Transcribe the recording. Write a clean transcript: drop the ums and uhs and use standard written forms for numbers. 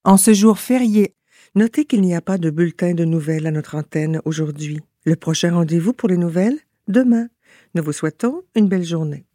En ce jour férié, notez qu'il n'y a pas de bulletin de nouvelles à notre antenne aujourd'hui. Le prochain rendez-vous pour les nouvelles, demain. Nous vous souhaitons une belle journée.